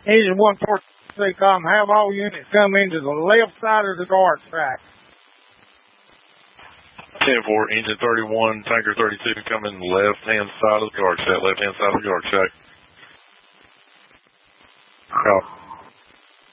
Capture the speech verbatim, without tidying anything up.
Engine one four three, com, have all units come into the left side of the guard track. ten four, engine thirty-one, tanker thirty-two, coming left-hand side of the guard shack, left-hand side of the guard shack. Copy.